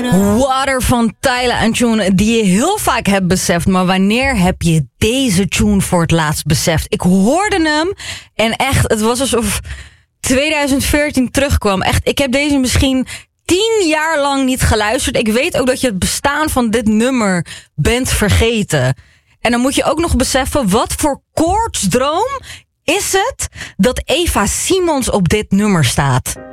Water van Tyla, een tune die je heel vaak hebt beseft. Maar wanneer heb je deze tune voor het laatst beseft? Ik hoorde hem en echt, het was alsof 2014 terugkwam. Echt, ik heb deze misschien 10 jaar lang niet geluisterd. Ik weet ook dat je het bestaan van dit nummer bent vergeten. En dan moet je ook nog beseffen, wat voor koortsdroom is het dat Eva Simons op dit nummer staat?